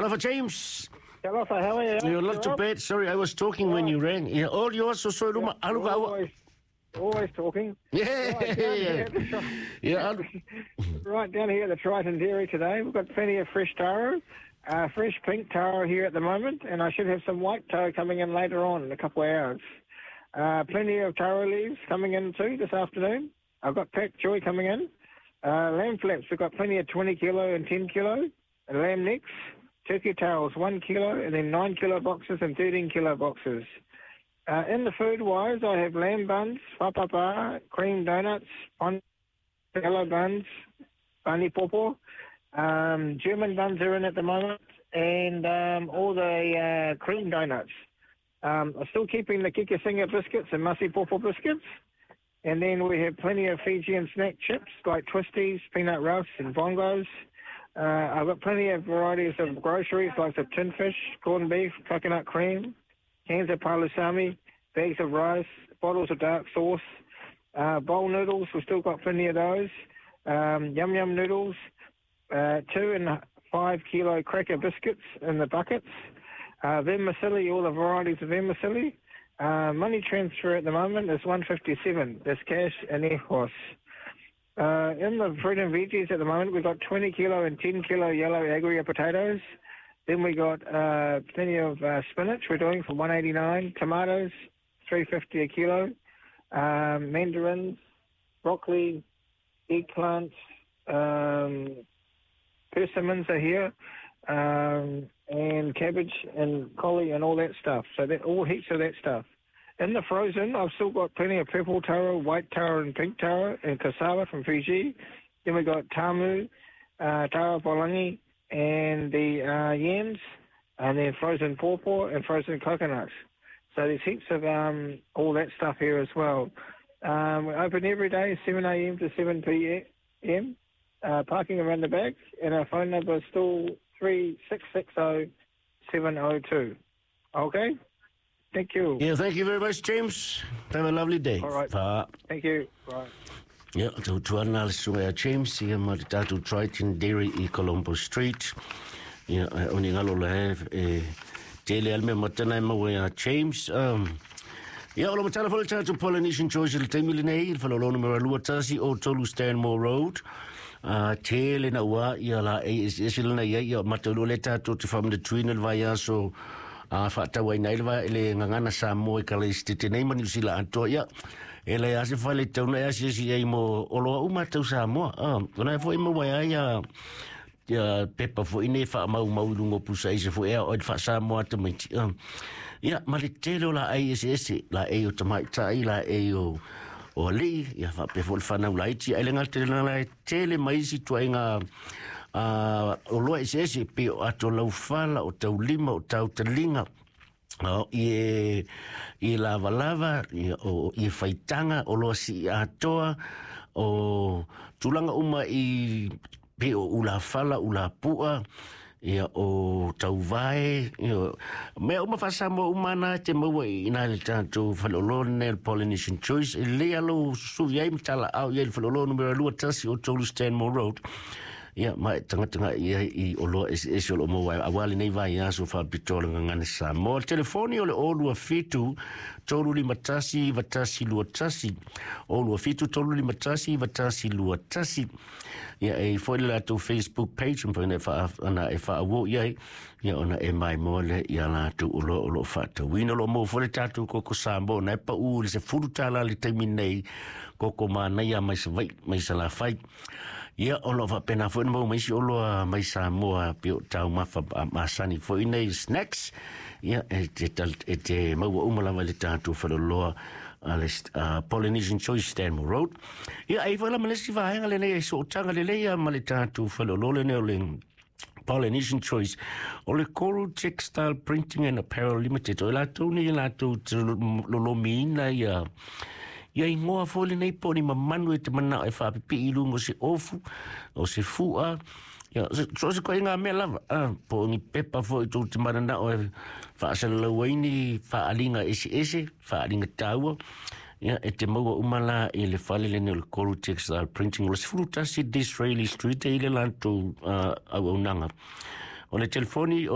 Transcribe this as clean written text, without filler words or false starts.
Talofa James. Talofa, how are you? You're not too bad. Sorry, I was talking when you rang. Yeah, all yours. So always talking. Yeah, Right down here at the Triton Dairy today, we've got plenty of fresh taro, fresh pink taro here at the moment, and I should have some white taro coming in later on in a couple of hours. Plenty of taro leaves coming in too this afternoon. I've got packed joy coming in. Lamb flaps, we've got plenty of 20 kilo and 10 kilo. And lamb necks, turkey tails, 1 kilo, and then 9 kilo boxes and 13 kilo boxes. In the food-wise, I have lamb buns, whapapa, cream donuts, yellow buns, bunny popo. German buns are in at the moment, and all the cream donuts. I'm still keeping the Kikasinger biscuits and Masi Popo biscuits. And then we have plenty of Fijian snack chips like Twisties, Peanut Ruffs, and Bongos. I've got plenty of varieties of groceries like the tin fish, corned beef, coconut cream, cans of palusami, bags of rice, bottles of dark sauce, bowl noodles. We've still got plenty of those. Yum Yum noodles, 2 and 5 kilo cracker biscuits in the buckets. Vermicelli, all the varieties of vermicelli. Money transfer at the moment is $1.57. That's cash and EFTPOS. In the fruit and veggies at the moment, we've got 20 kilo and 10 kilo yellow Agria potatoes. Then we got plenty of spinach we're doing for $1.89. Tomatoes, $3.50 a kilo. Mandarins, broccoli, eggplants, persimmons are here. And cabbage and collie and all that stuff. So that all heaps of that stuff. In the frozen, I've still got plenty of purple taro, white taro and pink taro, and cassava from Fiji. Then we got tamu, taro polangi, and the yams, and then frozen pawpaw and frozen coconuts. So there's heaps of all that stuff here as well. We're open every day, 7 a.m. to 7 p.m. Parking around the back, and our phone number is still 3660-702. Okay? Thank you. Yeah, thank you very much, James. Have a lovely day. All right. Thank you. Bye. Yeah, to Tuana Sunga James, here Matatu Triton Dairy in Colombo Street. Yeah, only ngalo have Daily Alme Matana Mawaya James. Yeah, all of the telephone to Polynesian Choice of the Millionaire for the Lona Maraluatasi or Tolu Stanmore Road. Tele na wa ia la esil na ia matoleta to from the twin via so fata wa nailva ele ngana samo kalistite nei manu sila anto ia ele ase fale tona ase si mo olo uma to samo ona foi mo wa ia pepa foi ine fa mau lungo pusa ise foi o fa samo atamiti ia malitelo la ISS la o tamai tai la o Oli, ia fa pe fol fana ulaiti ai lenga tele mai si tuainga o loa ese pe ato lau fala o tau lima o tau talinga i lava i faitanga o loa si atoa o tulanga uma i pe o ula fala ula pua ia o tau vai me uma fasa mo umana te mo ina le tanto falolone Polynesian Choice le alo suvia mtala au ia falolone numero 2 o Tolu Stanmore Road ia mai tanga i olo ese lo mo awali nei vai aso fa pitolo ngana sa mo telefoni ole o lua fitu tolu li matasi vatasi lua tasi o lua fitu tolu li matasi vatasi lua tasi ia e foi la to Facebook page and pone fa ana e fa wo ia ona e mai mo le ia la tu olo fa to wino lo mo fo le tatu ko sambo na pa u le se furutala le terminei ko mana ia mai se vai mai se la fai ia olo va pena fo mo mai si olo mai sa mo pe tau mafa masani fo nei snacks ia e te mo umala le tatu fa lo Polynesian Choice Stanmore Road. Ia ai wala malesi vahenga le nei so tanga le leia malitatu falolole ne ole Polynesian Choice o le Coral Textile Printing and Apparel Limited o la tuni la tu lolomina ia ingoa fole nei poni mamanu e te mana e whapipi ilungo se ofu o se fua so se koe ngā mea lava po ni pepa fo i tō te marana o whaasala waini whaalinga ese whaalinga taua e te maua umala i le whale le le Coral Textile Printing o le sifurutasi Disraeli Street e le lanto au nanga o le telefoni